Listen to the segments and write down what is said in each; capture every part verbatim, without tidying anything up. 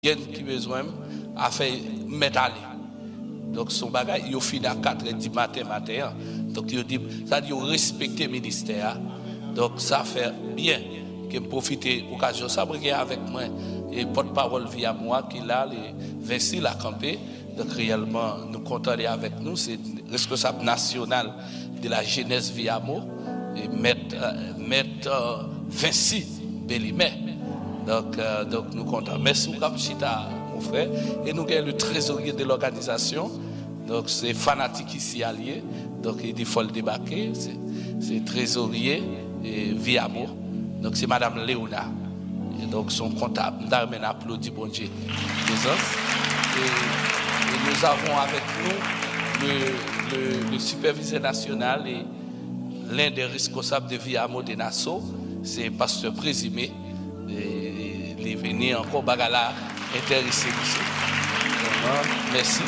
Gen qui besoin a fait mettre aller. Donc son bagage il finit à quatre heures du matin matin. Donc il dit ça dit respecter le ministère. Donc ça fait bien que profiter occasion ça avec moi et porte-parole via moi qui là les Vinci la campé. Donc réellement nous comptons avec nous c'est responsable national de la jeunesse via moi et maître maître Vinci Bellimé. Donc, euh, donc nous comptons. Merci beaucoup, Chita, mon frère. Et nous avons le trésorier de l'organisation. Donc c'est fanatique ici allié. Donc il faut le débarquer. C'est trésorier et Viamo. Donc c'est Madame Léona. Et donc son comptable. Nous avons applaudi bon Dieu. Et, et nous avons avec nous le, le, le superviseur national et l'un des responsables de Viamo de Nassau. C'est Pasteur Présumé. Les venir encore bagala intéressé ici. Merci.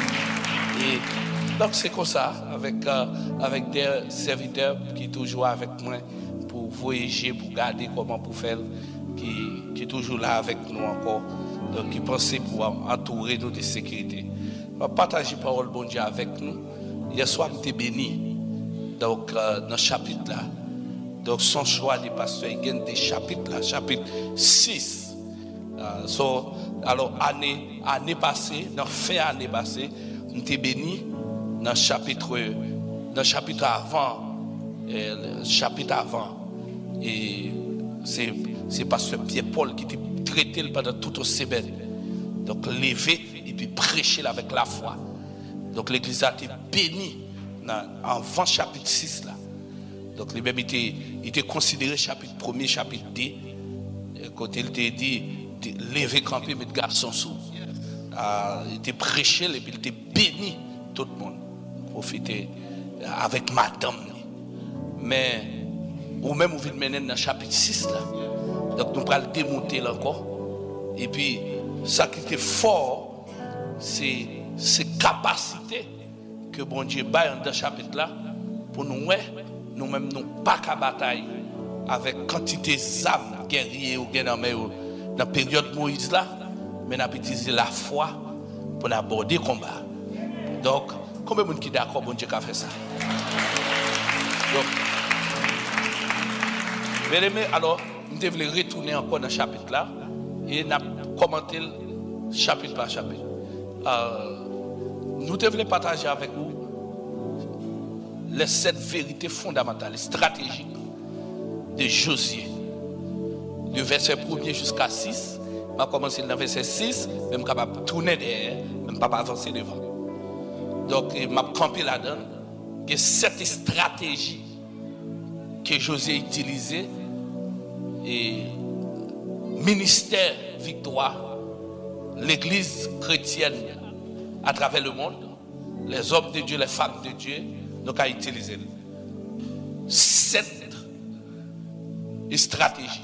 Et donc c'est comme ça avec euh, avec des serviteurs qui toujours avec moi pour voyager, pour garder comment pour faire, qui qui toujours là avec nous encore, donc qui pensent pour entourer nous de sécurité. On va partager parole bon Dieu avec nous. Hier soir on était béni. Donc euh, dans le chapitre là. Donc son choix des pasteurs, il y a des chapitres là, chapitre six. Uh, so, alors année année passée, dans fin année passée, on était béni dans chapitre dans chapitre avant, euh, chapitre avant, et c'est c'est pasteur Pierre Paul qui était traité pendant toute la semaine. Donc lever et puis prêcher avec la foi. Donc l'église a été bénie dans avant chapitre six là. Donc les mêmes était était considéré chapitre premier, chapitre deux, quand il était dit lever camper mettre garçon sous. Euh, il était prêché et puis il était béni tout le monde. Profiter avec madame. Mais ou même vous venez mener dans le chapitre six là. Donc nous allons le démonter là encore. Et puis ça qui était fort, c'est ces capacités que bon Dieu baille dans ce chapitre là pour nous ouais, nous-mêmes nous pas qu'à bataille avec quantité d'âmes guerriers ou guerriers dans la période Moïse là, mais nous avons utilisé la foi pour aborder le combat. Donc, combien de gens qui sont d'accord, bon Dieu, qui a fait ça? Donc, bien aimé, alors, nous devons retourner encore dans le chapitre là et nous commenter chapitre par chapitre. Euh, nous devons partager avec vous les sept vérités fondamentales, stratégiques de Josué. Du verset premier jusqu'à six, je vais commencer dans le verset six, même capable de tourner derrière, même pas avancer devant. Donc, je vais camper là-dedans. Il y a sept stratégies que Josué a utilisées. Et ministère victoire, l'église chrétienne à travers le monde, les hommes de Dieu, les femmes de Dieu, donc à utiliser. Sept stratégies.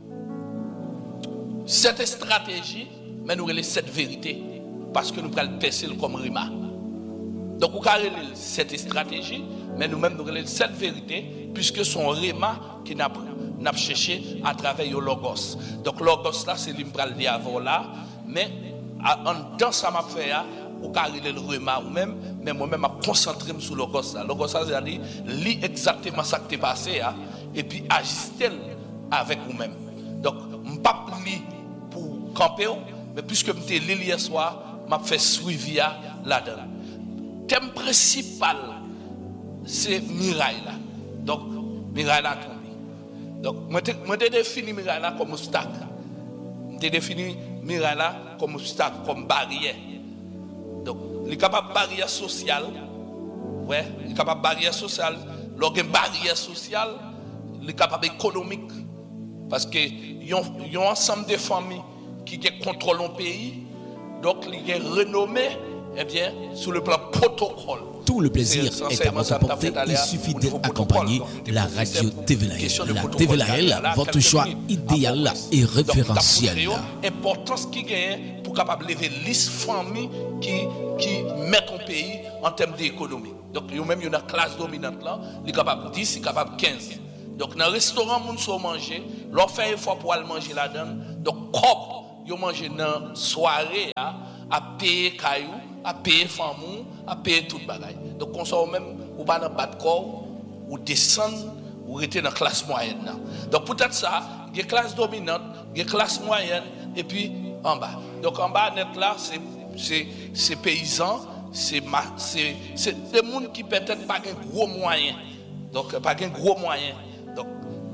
Cette stratégie, mais nous avons cette vérité parce que nous allons percer comme rima. Donc nous avons cette stratégie, mais nous-mêmes nous avons cette vérité puisque son rima qui n'a pas cherché à travers le logos. Donc logos là, c'est l'imbral d'avant là, mais dans ça m'a fait ou carrer le rima ou même, mais moi-même à concentrer sur le logos là. Logos ça c'est-à-dire lit exactement ça qui t'est passé et puis ajuster avec vous-même. Donc on pas lire pour camper, mais puisque je suis lu hier soir, je fait suivi là-dedans. Thème principal, c'est Mirail là. Donc, Mirail là tombé. Donc, je vais définir Mirail là comme obstacle. Je vais définir Mirail là comme obstacle, comme barrière. Donc, il est capable de barrière sociale. Ouais, il est capable de barrière sociale. Lorsqu'il y a une barrière sociale, il est capable économique. Parce qu'il y a un ensemble de familles qui contrôlent le pays, donc il est renommé eh bien, sur le plan protocole. Tout le plaisir est à votre portée, il suffit d'être accompagné la radio T V L A L. La T V L A L, votre choix idéal et référentiel. L'importance qui gagne pour capable lever liste famille qui qui met ton pays en termes d'économie. Donc même il y a une classe dominante là, il est capable dix, il est capable quinze. Donc dans le restaurant, moun so manger, l'on fait effort pour aller manger là-dedans. Donc cop yo manger dans soirée à payer caillou, à payer famou, à payer tout bagaille. Donc on sort même ou pas dans bas de corps ou descendre ou rester dans classe moyenne. Donc peut-être ça, il y a classe dominante, il y a classe moyenne et puis en bas. Donc en bas net là c'est c'est c'est paysans, c'est c'est c'est des monde qui peut-être pas un gros moyen. Donc pas un gros moyen. Donc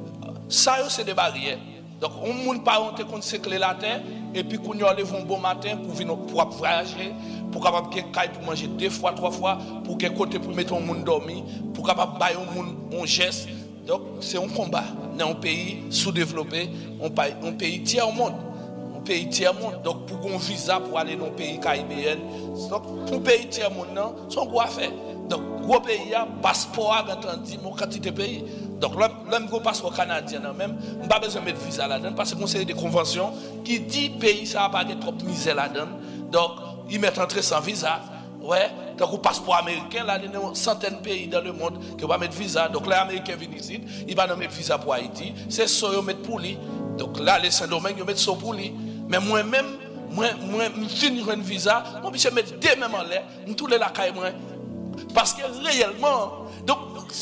ça c'est des barrières. Donc on monde pas honte qu'on sécler la terre et puis qu'on y enlève un bon matin pour venir pour voyager, pour capable que caille pour manger deux fois trois fois, pour que côté pour mettre un monde dormir, pour capable bailler un monde un geste. Donc c'est un combat dans un pays sous-développé, un pays un pays tiers au monde. Un pays tiers au monde. Donc pour un visa pour aller dans un pays caribéen, donc pour un pays tiers au monde non, c'est un gros affaire. Donc gros pays a passeport à entendu mon quantité de pays. Donc, l'homme qui passe au Canadien, même, on n'a pas besoin de mettre visa là-dedans parce qu'on a des conventions qui disent que le pays ça n'a pas de trop misère là-dedans. Donc, ils mettent entrer sans visa. Ouais. Donc, au passeport américain, là, il y a une centaine de pays dans le monde qui vont mettre visa. Donc, les Américains viennent ici, ils vont mettre visa pour Haïti. C'est ça qu'ils mettent pour lui. Donc, là, les Saint-Domingue, ils mettent ça pour lui. Mais moi-même, moi, moi, je finis un visa, moi, je mettre deux mêmes en l'air, je tous les la caille, moi. Parce que réellement, donc,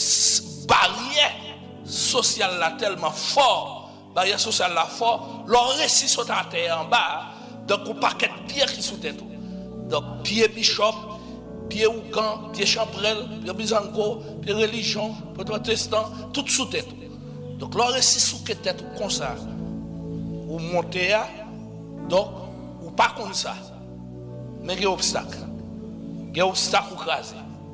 barrière social là tellement fort, barrière sociale là fort, leur récit sont à terre en bas, donc un paquet de pierres qui sous tête. Donc pied bishop, pied ougan, pied champrel, pied bizango, pied religion, pied protestant, tout sous tête. Donc leur récit sous tête comme ça. Ou monter donc ou pas comme ça. Mais il y a obstacle. Il y a obstacle ou crasé.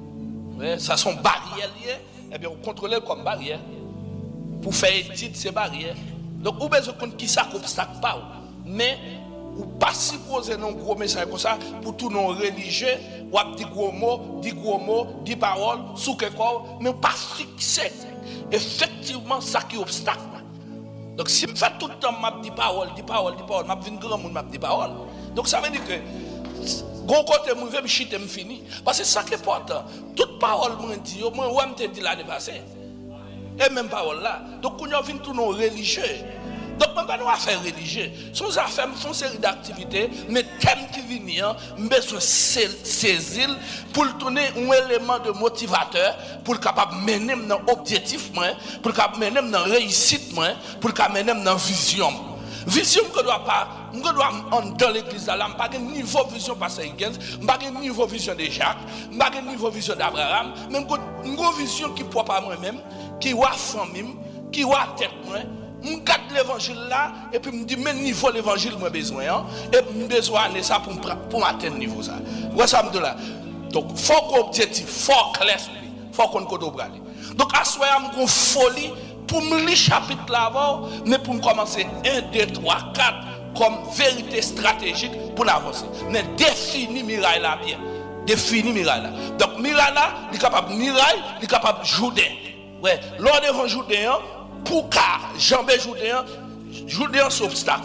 Ça sont barrières liées, et bien on contrôle comme barrière. Pour faire étude ces barrières. Donc, vous avez besoin de qui ça obstacle pas. Mais, vous pas supposer un gros message comme ça pour tous nos religieux, ou à dire gros mots, dire gros mots, dire paroles, sous quelque chose, mais pas fixer. Effectivement, ça qui est obstacle. Donc, si je fais tout le temps, je dis paroles, dis paroles, dis paroles, je viens grand monde, je dis paroles. Donc, ça veut dire que, gros côté, je vais chiter, je finis. Parce que c'est ça qui est important. Toute parole, je dis, moi, je te dis l'année passée. Et même parole là. Donc, on a vu tous nos religieux. Donc, même pas nos affaires religieuses. Nos affaires font une série d'activités, mais thème qui viennent, je besoin saisir pour tourner un élément de motivateur, pour capable mener dans l'objectif, pour capable mener dans la réussite, pour capable mener dans la vision. Vision que doit pas, je dois dans l'église là, pas de niveau vision pasteur Higgins, pas de niveau vision de Jacques, pas de niveau vision d'Abraham, même une vision qui pour pas moi-même, qui voit famille, qui voit tête moi, je garde l'évangile là et puis me dit mais niveau l'évangile moi besoin hein, et me besoin de ça pour pour atteindre niveau ça. Ouais ça me là. Donc faut qu'on objectif, faut clair, faut qu'on côté braler. Donc à soir me folie pour me lire chapitre là-bas, mais pour me commencer un, deux, trois, quatre comme vérité stratégique pour avancer. Mais définir miraille là bien. Définir miraille là. Donc miraille là, il est capable de miraille, il est capable de Jourdain. Ouais, lors devant Jourdain, pour car jambé Jourdain, Jourdain c'est obstacle.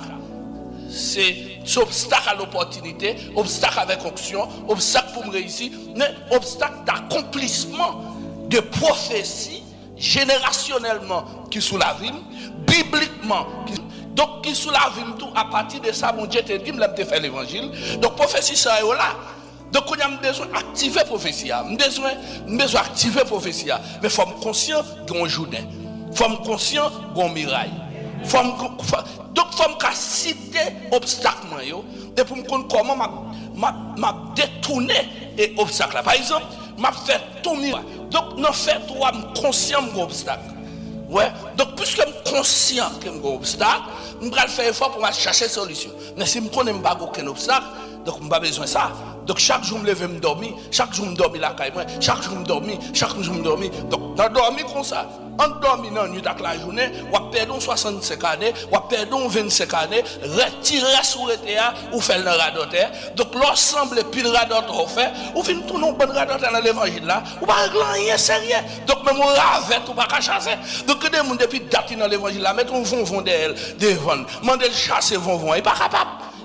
C'est obstacle à l'opportunité, obstacle avec onction, obstacle pour me réussir, mais obstacle d'accomplissement de prophétie générationnellement qui sous la vie, bibliquement qui, donc qui sous la vie tout à partir de ça mon Dieu te dit me te faire l'évangile. Donc prophétie ça est là. Donc on a besoin d'activer prophétie, on besoin besoin activer prophétie, mais faut me conscient qu'on Jourdain. Faut me conscient qu'on miraille. Faut donc faut me citer obstacle yo et pour me connaître comment m'a m'a détourner et obstacle là. Par exemple, m'a fait tout miracle. Donc, non fait toi conscient de l'obstacle. Ouais. Donc, puisque je suis conscient que j'ai un obstacle, je vais faire effort pour chercher une solution. Mais si je ne connais pas aucun obstacle, donc je n'ai pas besoin de ça. Donc, chaque jour, je me lève et me dormir. Chaque jour, je me dormir la caille. Chaque jour, je me dormir. Chaque jour, je me dormir. Donc, dans dormir comme ça. En dormant nuit dans la journée, on perd soixante-cinq années, on perd vingt-cinq années, retirer sur le terre ou faire le radoteur. Donc l'ensemble pile radoteur on fait, ou fin tout non bon radoteur dans l'évangile là, ou pas rien sérieux. Donc même on ravette ou pas chasser. Donc des gens depuis date dans l'évangile là, mettre un vont vont d'elle devant, mandel chasser vont vont, il pas capable.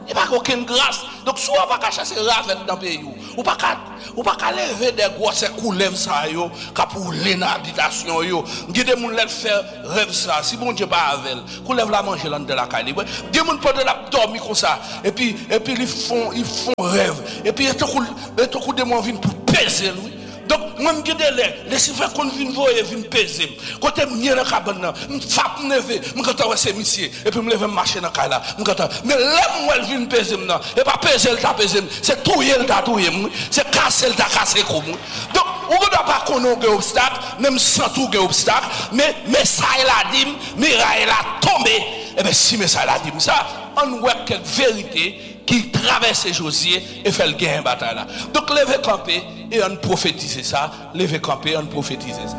Il n'y a pas aucune grâce. Donc, si on ne va pas chasser ravet dans le pays, ou pas ou pas lever des grosses couleurs ça yo, pour les habitations yo. Des gens qui faire rêve ça. Si bon Dieu pas avec, couleur la manger dans de la caille. Des gens qui la dormir comme ça et puis et puis ils font ils font rêve et puis et tout coup de moi viennent pour peser lui. Donc, moi, je dis, laissez faire qu'on vienne voir et vienne peser. Quand je suis dans la cabane, je suis levé, je suis ces messieurs, et puis je lève marcher dans la cabane. Mais là, moi, je viens peser, et pas peser, elle t'a pesé, c'est touiller, elle t'a touillé, c'est casser, elle t'a cassé comme moi. Donc, on ne doit pas connaître un obstacle, même sans tout un obstacle, mais ça, il a dit, mais il a tombé. Et bien, si ça, il a dit ça, on voit quelques vérités qui traverse Josué et fait le gain bataille là. Donc levez camper et on prophétise ça, levez camper et on prophétise ça.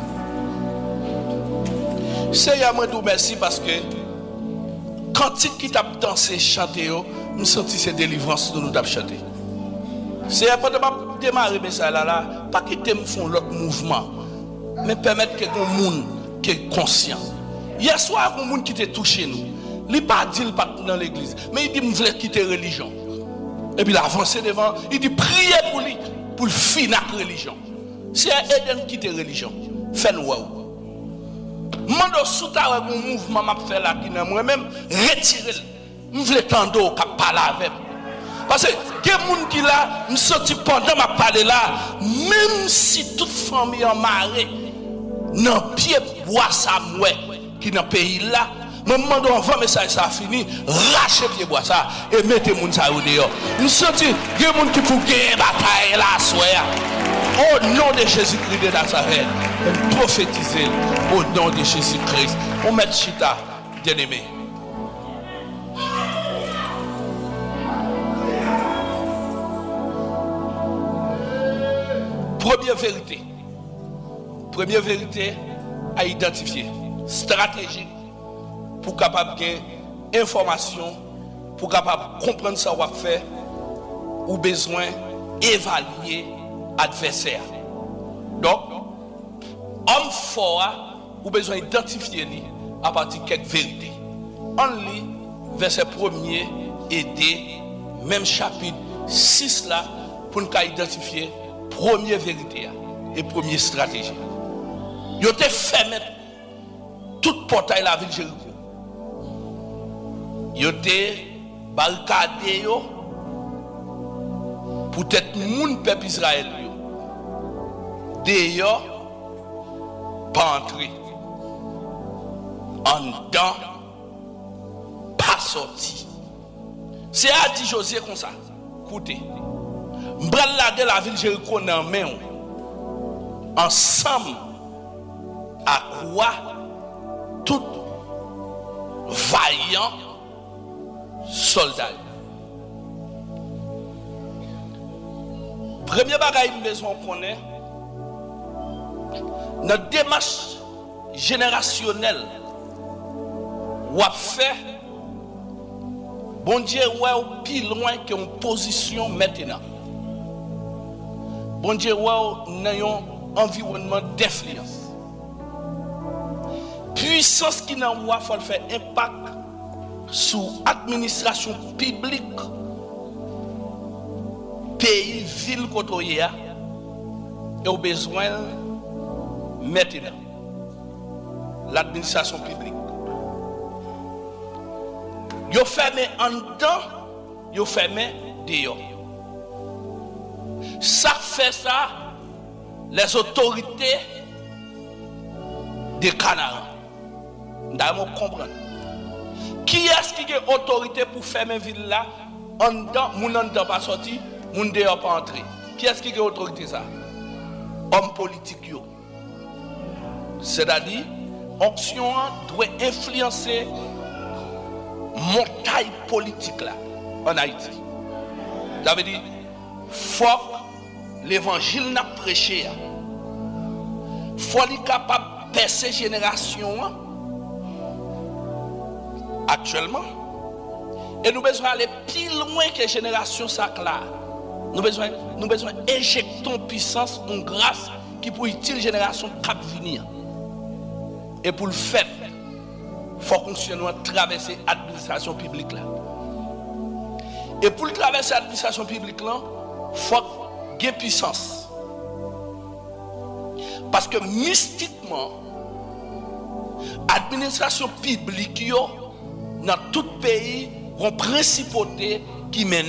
C'est à moi de merci parce que quand qui t'a dansé chanter yo, me senti cette délivrance de nous t'a chanter. C'est après de démarrer ça là là, pas quitter me font l'autre mouvement, mais permettre que un monde qui est conscient. Hier soir un monde qui t'a touché nous. Il ne pas dit pas dans l'église, mais il dit je veux quitter la religion. Et puis il a avancé devant, il dit priez pour lui, pour finir la religion. Si Eden quitte la religion, fais-nous. Mando sous ta un mouvement m'a fait là qui moi-même retirer. Je veux tendre qu'à parler avec. Parce que des gens qui là, me sorti pendant m'a parler là, même si toute famille en marée, non pied bois ça moi qui dans pays là. Maman avant message ça fini, rachez pied bois ça et mettez moun ça au dehors. Nous senti des gens qui pour gagner bataille là soir. Au nom de Jésus-Christ de Nazareth, on prophétiser au nom de Jésus-Christ. On met chita bien-aimé. Première vérité. Première vérité à identifier. Stratégie. Pour capable gagner information, pour capable comprendre ça qu'on fait, ou besoin évaluer adversaire. Donc, homme fort, ou besoin d'identifier lui à partir de quelques vérités. En lit, verset premier et deux, même chapitre six là, pour nous identifier première vérité et première stratégie. Il a fermé toute portail de la ville de Jéricho. Yo te barricadé yo pour être moun peuple Israël yo. D'ailleurs pas entrer. En dedans pas sorti. C'est à dit Josué comme ça. Écoutez. M'bral la la ville Jéricho dans main ensemble à quoi tout vaillant soldats. Premier bagage que nous besoin connaître, notre démarche générationnelle, ou a fait, bon Dieu, ouais, ou plus loin qu'une position maintenant. Bon Dieu, ouais, nous avons un environnement d'influence. Puissance qui n'a pas faut faire impact sur l'administration publique, pays, ville, côté, et au besoin maintenant l'administration publique. Yo fermé en dedans, yo fermé dehors. Ça fait ça, les autorités des Canards. D'ailleurs, comprendre. Qui est-ce qui a autorité pour fermer ville là? En dedans, moun en dedans pas sorti, moun dehors pas entrer. Qui est-ce qui a autorité ça? Homme politique yo. C'est-à-dire, l'action doit influencer montagne politique là en Haïti. Ça veut dire, faut que l'évangile n'a prêché. Faut qu'il capable de percer génération actuellement. Et nous besoin aller plus loin que génération ça là. Nous besoin nous besoin injecter puissance en grâce qui pour utile génération cap venir. Et pour le faire, il faut continuer à traverser l'administration publique là. Et pour traverser l'administration publique, il faut qu'il y ait puissance. Parce que mystiquement, l'administration publique, dans tout pays, a une principauté qui mène.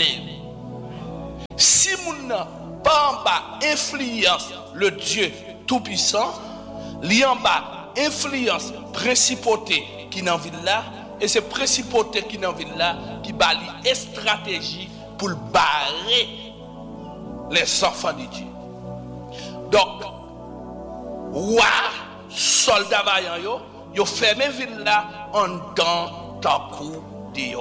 Si nous n'avons pas en bas influence le Dieu tout-puissant, il y a en bas influence, principauté qui dans ville là, et c'est principauté qui dans ville là qui bali une stratégie pour barrer les enfants de Dieu. Donc, roi, soldat vaillant yo, yo fermé ville là en dans ta cour de yo.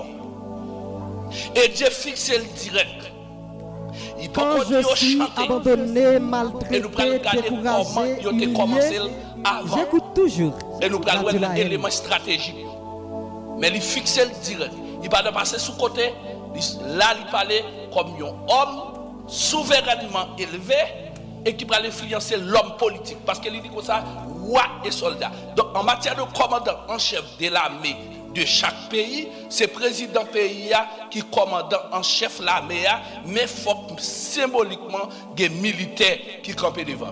Et Dieu fixe le direct. Il Quand je suis abandonné, maltraité, découragé, humilié, j'écoute toujours. Et nous prenons un élément stratégique. Mais il fixe le direct. Il va passer sous côté. Là, il parlait comme un homme souverainement élevé et qui va influencer l'homme politique. Parce qu'il dit comme ça, roi et soldat. Donc, en matière de commandant en chef de l'armée de chaque pays, c'est le président pays qui est commandant en chef l'armée, mais il faut symboliquement des militaires qui campent devant.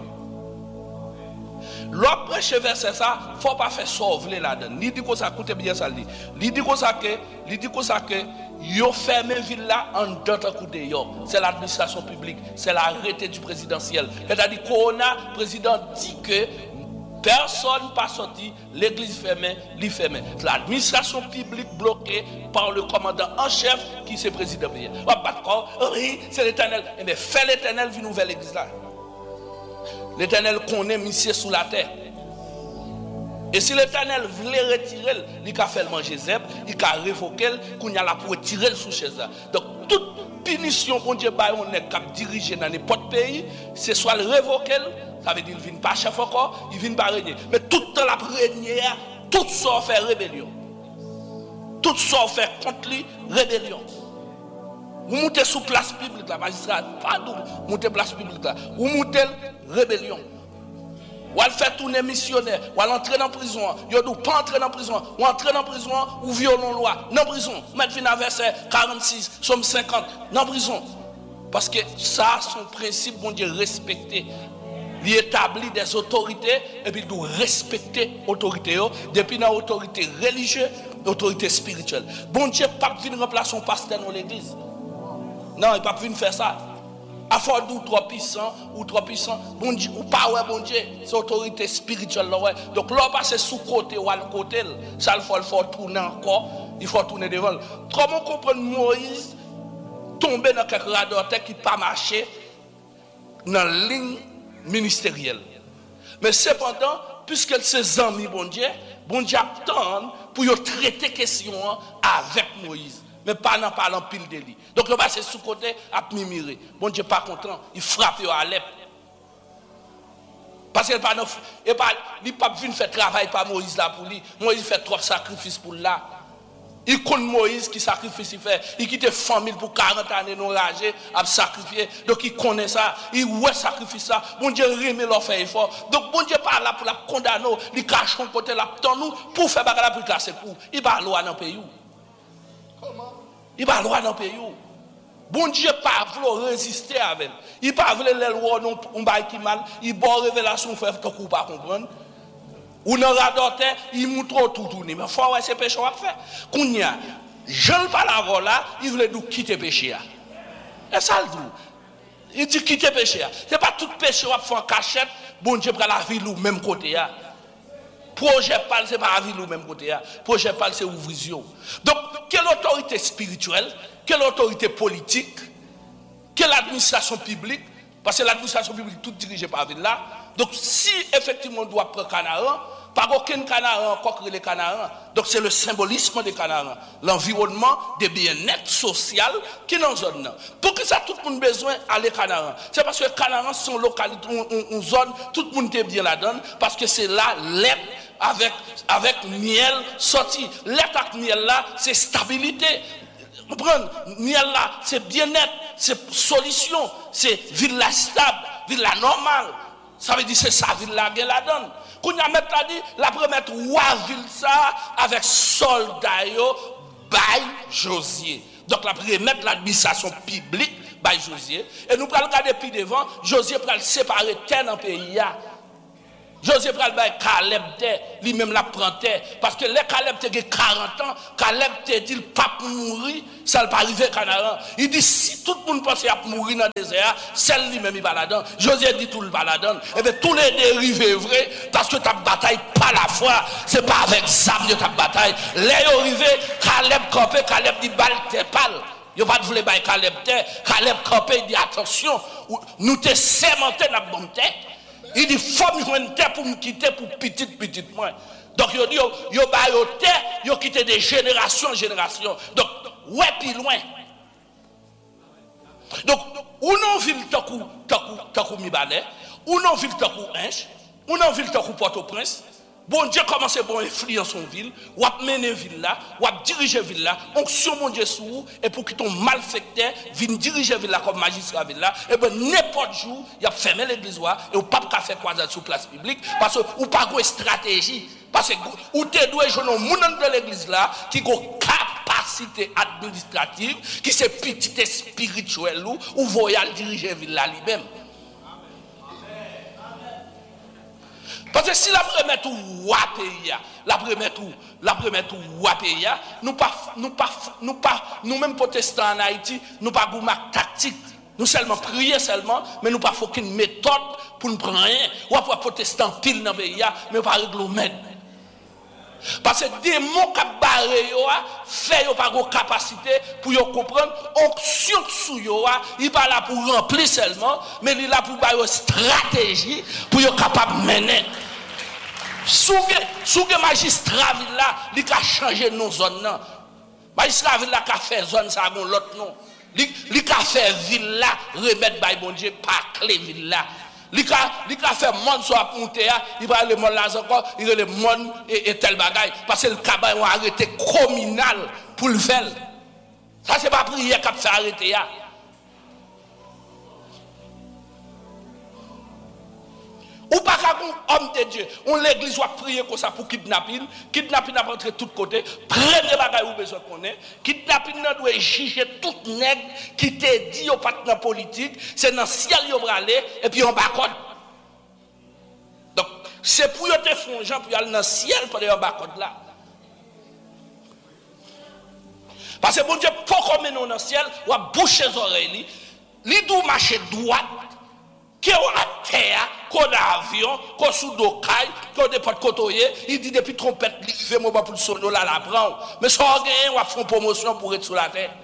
L'autre prêche verset ça, il ne faut pas faire sauver là-dedans. Il dit que ça coûte bien ça. Il dit que ça que, il dit que ça que, yo fermé ville là en d'autres côté yo. C'est l'administration publique, c'est l'arrêté du présidentiel. C'est-à-dire Corona, le président dit que personne pas sorti, l'église fermée, li fermée. L'administration publique bloquée par le commandant en chef qui c'est président pays. Pas d'accord, oui, c'est l'Éternel. Mais fait l'Éternel vient nouvelle église là. L'Éternel connaît monsieur sous la terre. Et si l'Éternel voulait retirer, il a fait manger zèbre, il a révoqué, il a pour retirer le sous chez ça. Donc toute punition qu'on Dieu bail on est cap diriger dans n'importe pays, c'est soit le révoquer, ça veut dire qu'il ne vient pas chef encore, il vient pas régner. Mais tout dans la régner, tout ça fait rébellion. Tout ça fait contre lui rébellion. Vous montez sous place publique la magistrat, pas double, montez place publique là. Vous montez rébellion. Ou elle fait tourner missionnaire, ou elle entre en prison, ou elle pas entrer en prison, ou entrer en prison, ou violon loi, dans prison, mettre fin à verset quarante-six, somme cinquante, dans prison. Parce que ça, son principe, bon Dieu, respecter. Il établit des autorités, et puis il doit respecter l'autorité, depuis dans l'autorité religieuse, l'autorité spirituelle. Bon Dieu, pas venir remplacer son pasteur dans l'église. Non, il ne peut pas venir faire ça. À force ou trop puissant, ou trop puissant, bon Dieu, ou pas, ouais, bon Dieu, c'est autorité spirituelle. Là, ouais. Donc, là, passer sous côté ou à côté, ça, il faut, il faut tourner encore, il faut tourner devant. Comment comprendre Moïse tomber dans quelque radoteur qui n'a pas marché dans la ligne ministérielle? Mais cependant, puisque ses amis, bon Dieu, bon Dieu attend pour traiter question avec Moïse. Mais pas en parlant pile de lui. Donc il va passer sous côté à mimirer. Bon Dieu pas content, il frappe à Alep. Parce qu'il pas il pas il pas venir faire travail par Moïse là pour lui. Moïse fait trop sacrifices pour là. Il connaît Moïse qui sacrifice il fait, il quitte famille pour quarante années non ragé à sacrifier. Donc il connaît ça, il ouais sacrifice ça. Bon Dieu remet leur faire effort. Donc bon Dieu pas là pour la condamner, il cache son côté là pour nous pour faire bagarre pour casser pour. Il va loi dans pays. Il va loi dans le pays. Bon Dieu pas voulu résister avec. Il pas voulu les lois non on bail qui mal, il bon révélation faire que vous pas comprendre. Ou dans radote, il montre tout tourner. Mais faut ouais c'est péché à faire. Kounya, Jean pas la voix là, il voulait nous quitter péché. Et ça le dit. Il dit quitter péché. C'est pas tout péché à faire en cachette, bon Dieu prend la vie ou même côté là. Projet parle, c'est pas la ville ou même côté. Projet parle, c'est ouvrition. Donc, quelle autorité spirituelle, quelle autorité politique, quelle administration publique, parce que l'administration publique tout dirigée par la ville là. Donc, si effectivement on doit prendre Canaan, pas aucun Canaan encore que les Canaans. Donc, c'est le symbolisme des Canaans, l'environnement des bien-être social qui est dans la zone. Pour que ça, tout le monde a besoin d'aller Canaan. C'est parce que Canaan sont localité, une zone, tout le monde est bien là-dedans, parce que c'est là l'air avec, avec miel sorti. L'air avec miel là, c'est stabilité. Vous comprenez? Miel là, c'est bien-être, c'est solution, c'est ville là stable, ville là normale. Ça veut dire que c'est ça, ville là, la donne. Quand on a mis là, dit, la première trois villes ça, avec soldats, bail Josier. Donc, la remettre l'administration publique par Josué. Et nous prenons regarder plus devant, Josué pral séparer terre dans le pays. Josué pral bay Caleb terre, lui-même la prend terre. Parce que les Caleb te quarante ans, Caleb te dit le pape mourir, ça ne pas arriver Canaan. Il dit si tout le monde pense à mourir dans le désert, celle lui-même il va là-dedans. Josué dit tout le va là-dedans. Et bien tous les dérivés vrai, parce que ta bataille pas la foi, c'est pas avec zam de ta bataille. Les arrivés, Caleb campé, Caleb dit balle te pal. Yo pas de vouloir bay Caleb terre, Caleb campé, il dit attention, nous te sémenté dans la bonne terre. Il dit faut me joindre terre pour me quitter pour petite petite moi. Donc il dit yo yo ba yo terre, yo quitter de génération en génération. Donc ouais plus loin. Donc ou non ville takou takou takou Mibalé, ou non ville takou Inch, ou non ville takou Port-au-Prince. Bon Dieu commence à bon influence en ville, ou à mener ville là, ou à diriger ville là, onction mon Dieu sous et pour que ton malfecteur vienne diriger ville là comme magistrat ville là, et ben n'importe jour, il a fermé l'église et ou pas qu'à faire croisade sur place publique parce que ou pas une stratégie parce que ou te doit joindre monde de l'église là qui a capacité administrative, qui c'est petit spirituel ou voyal diriger ville là lui-même. Parce que si la première tout wapeya, la première tout, la première tout wapeya, nous pas, nous pas, nous pas, nous même protestants en Haïti, nous pas goût tactique, nous seulement prier seulement, mais nous pas faut qu'une méthode pour nous prendre rien, ou après protestant pile dans le pays, mais pas réglementer. Parce que des mots qui barré yo fait yo pas de capacité pour yo comprendre onction sou yo il pas là pour remplir seulement mais il là pour ba yo stratégie pour yo capable mener souge souge magistrat ville là il a changer nos zones là magistrat ville là a fait zone ça gon l'autre non il a fait ville là remettre bay bon Dieu pas clé ville là. Il a fait monde soit monter, il va le monde là encore, il va le monde et, et tel bagaille. Parce que le cabane a arrêté communal pour le faire. Ça, c'est pas prière qui a fait arrêter. Ou pas qu'un homme de Dieu, on l'église va prier comme ça pour kidnapping, kidnapping a rentré de tous côtés, premier bagaille ou besoin qu'on ait, kidnapping doit juger tout nègre qui te dit au partenaire politique, c'est dans le ciel yo bralé et puis on bas code. Donc c'est pour yo te font gens pour aller dans le ciel pour aller en bas code là. Parce que bon Dieu pour comme nous dans le ciel, ou a boucher les oreilles, li dou marcher droite. Qui est à terre, qu'on a avion, qu'on sous dos caille, qu'on n'est pas de côtoyer, il dit depuis trompette, il fait moi pour le solo là, la prend. Mais ça a gagné, on va faire une promotion pour être sur la terre.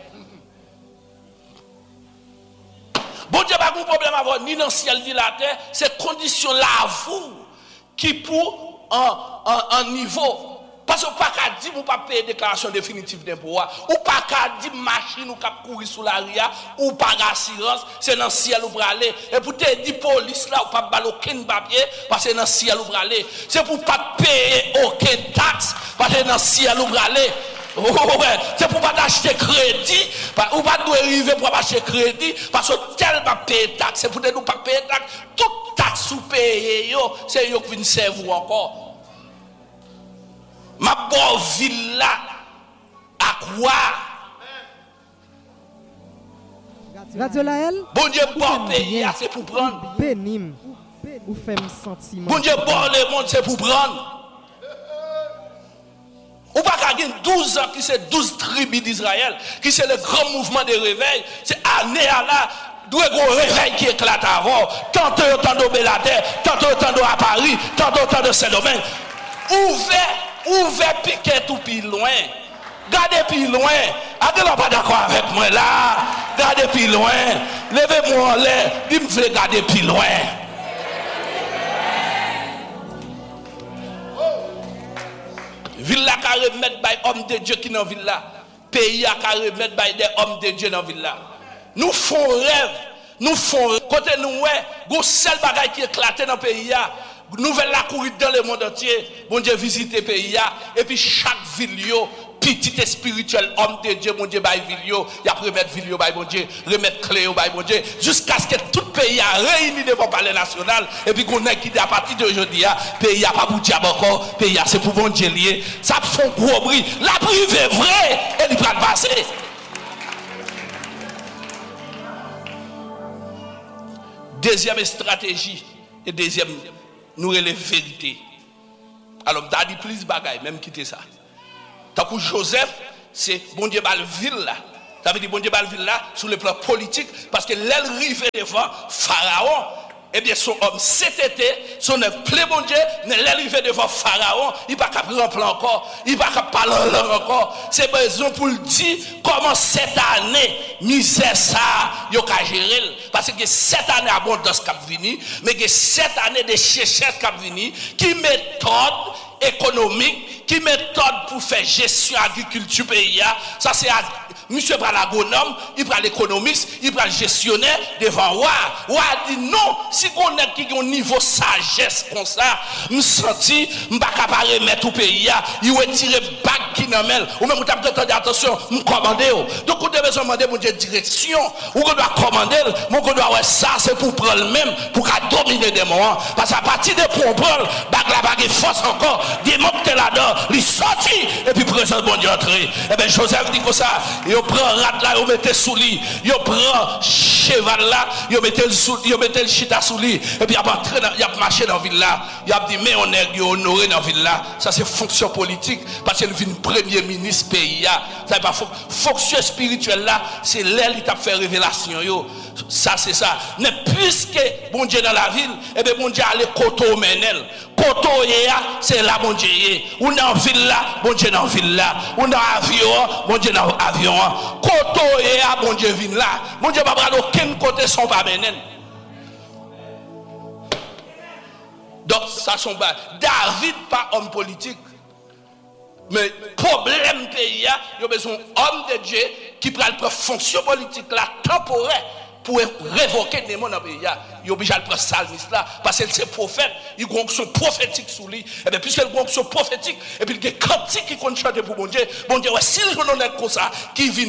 Bon Dieu, pas de problème à avoir ni dans le ciel ni la terre, c'est condition là à vous qui pour un niveau. Parce que pas qu'à dire ou pas payer déclaration définitive d'impôt ou pas qu'à dire machine ou cap courir sous la ria ou pas d'assurance c'est dans le ciel ou aller et pour te dire police là ou pas balle aucun papier parce que dans le ciel ou aller c'est pour pas payer aucune taxe parce que dans le ciel ou aller oh, ouais. C'est pour pas acheter crédit ou pas doit arriver pour acheter crédit parce que tel pas payer taxe c'est pour ne pas payer taxe toute taxe ou payer yo c'est yo qui vient servir encore. Ma bonne ville là, à quoi? Radio Laël. Bon Dieu, bon pays, c'est pour prendre. Bénim. Ou fait sentiment. Bon Dieu, bon le monde, c'est pour prendre. Ou pas qu'à douze ans, qui c'est douze tribus d'Israël, qui c'est le grand mouvement de réveil, c'est année à là. Doit un réveil qui éclate avant. Tantôt autant de Belader, tantôt autant de à Paris, tantôt autant de Saint-Domingue. Ouvert. Ouvert piquet tout plus loin. Gardez plus loin. Adèle pas d'accord avec moi là. Gardez plus loin. Levez-moi en l'air. Dis-moi garder plus loin. Ville là qu'à remettre by homme de Dieu qui dans ville là. Pays à qu'à remettre by des hommes de Dieu dans ville là. Nous font rêve. Nous font rêve. Côté nous ouais, go seul bagaille qui éclaté dans le pays là. Nouvelle la courir dans le monde entier. Bon Dieu visite le pays et puis chaque ville yo petit et spirituel homme de Dieu mon Dieu bail ville yo, il a remettre ville yo bail bon Dieu, remettre clé yo bail bon Dieu jusqu'à ce que tout pays a réuni devant le palais national et puis qu'on a qui à partir d'aujourd'hui pays a pas pour diable encore, pays c'est pour bon Dieu lié. Ça font gros bruit. La privé vrai et il va passer. Deuxième stratégie et deuxième nous relève vérité. Alors t'as dit plus bagaille même quitter ça. Tant que Joseph c'est bon Dieu Balville là. Ça veut dire bon Dieu Balville là sur le plan politique parce que l'aile rive devant Pharaon. Eh bien, son homme, cet été, son plein bon Dieu, n'est l'arrivée devant Pharaon, il n'a pas prendre plan encore, il n'a pas parler encore. C'est besoin pour le dire comment cette année, misère ça, il a gérer. Parce que cette année abondance qui a venu, mais que cette année de sécheresse qui a venu, qui méthode économique, qui méthode pour faire gestion agriculture pays, ça c'est monsieur prend l'agronome, il prend l'économiste, il prend le gestionnaire devant Wa. Wa dit non, si on est qui a un niveau sagesse comme ça, me senti, me pas capable remettre au pays, il retire bac qui n'a mel, ou même vous avez entendu attention, me commander. Donc vous devez demander mon Dieu direction, ou on doit commander, mon on doit ouais ça c'est pour prendre le même, pour qu'à dominer des moments, parce qu'à partir de pour prendre, bac la bague force encore, démonter là-dedans, il sorti et puis présent bon Dieu entrer. Et bien Joseph dit comme ça, il prend rat là, il mettez sous lit, il prend cheval là, il mettez le sous, il mettez le chita sous lit et puis il a entré il a marché dans ville là, il a dit mais on est honoré dans ville là, ça c'est fonction politique parce qu'il vient premier ministre pays là, ça pas fonction spirituelle là, c'est l'aile qui t'a fait révélation yo. Ça c'est ça. Mais puisque bon Dieu dans la ville, et bien bon Dieu allait koto menel. Koto c'est là bon Dieu. Ou dans ville là, bon Dieu dans ville là. Ou dans avion, bon Dieu dans avion. Koto bon Dieu vient là. Bon Dieu pas prendre aucun côté son pas menel. Donc ça sont pas David pas homme politique. Mais problème pays, il y a besoin d'homme de Dieu qui prend la fonction politique là temporaire pour révoquer des mots dans le pays. Il est obligé de prendre salmiste là parce que c'est prophète, il a une onction prophétique sous lui. Et bien, puisqu'il a une onction prophétique, et puis il y a des cantiques qui comptent chanter pour bon Dieu, bon Dieu, ouais, si le journal est comme ça, qui vient